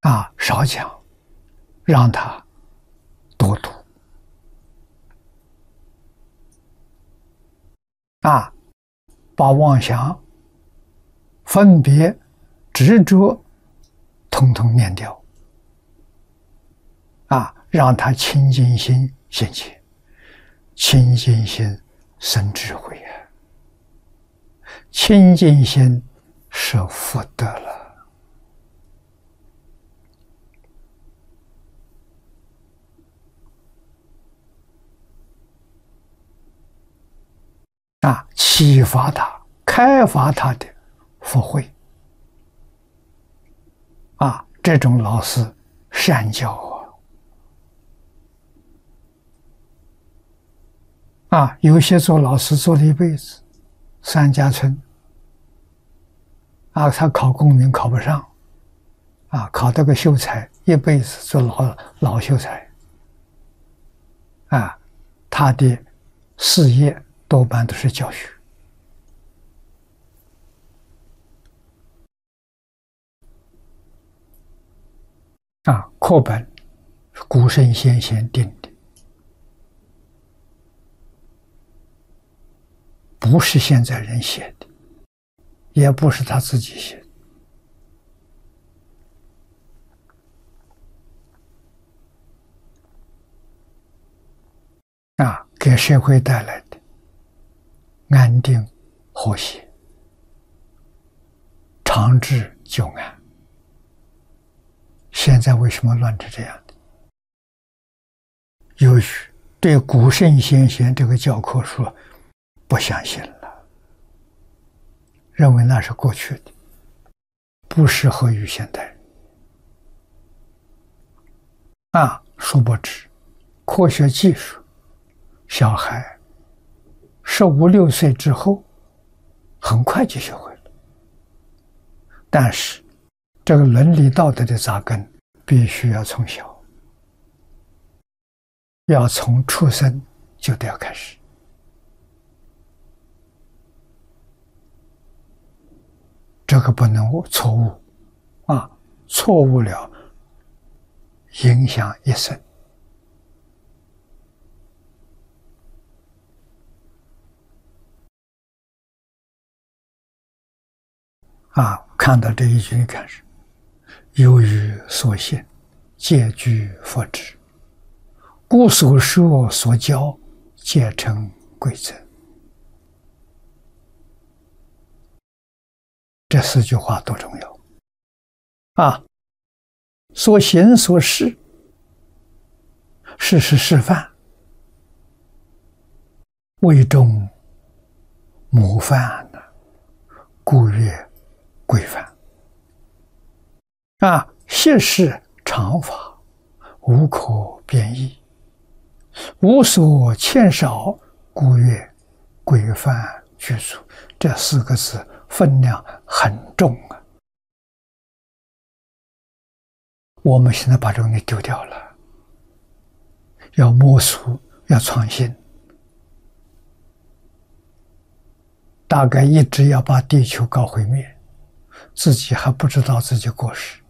少讲，让他多读把妄想、分别、执着统统念掉让他清净心现前，清净心生智慧清净心是福德了启发他、开发他的福慧这种老师善教有些做老师做了一辈子，三家村他考功名考不上考到个秀才，一辈子做老秀才他的事业多半都是教学课本是古圣先贤定的，不是现在人写的，也不是他自己写的给社会带来的安定和谐、长治久安。现在为什么乱成这样的？由于对古圣先贤这个教科书不相信了，认为那是过去的，不适合于现代人殊不知科学技术小孩15、16岁之后很快就学会了，但是这个伦理道德的扎根必须要从小，要从出生就得要开始这个不能错误错误了影响一生看到这一句，你看是由于所信，皆具佛智，故所说所教，皆成规则。这4句话多重要所行所示，事是示范，为众模范故曰规范谢是常法，无可变异，无所欠少，故曰规范具足。这4个字分量很重我们现在把这个给丢掉了，要摸索，要创新，大概一直要把地球搞毁灭，自己还不知道自己过失